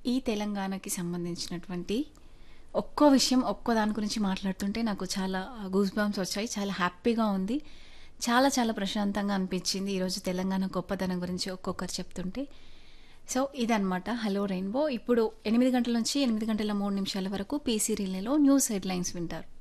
ఈ తెలంగాణకి సంబంధించినటువంటి ఒక్కో విషయం, ఒక్కో దాని గురించి మాట్లాడుతుంటే నాకు చాలా గూస్ బంప్స్ వచ్చాయి. చాలా హ్యాపీగా ఉంది. చాలా చాలా ప్రశాంతంగా అనిపించింది ఈరోజు తెలంగాణ గొప్పతనం గురించి ఒక్కొక్కరు చెప్తుంటే. సో, ఇదనమాట 'హలో రెయిన్బో'. ఇప్పుడు 8 గంటల నుంచి 8 గంటల 3 నిమిషాల వరకు పీసీ రిలేలో న్యూస్ హెడ్‌లైన్స్ వింటారు.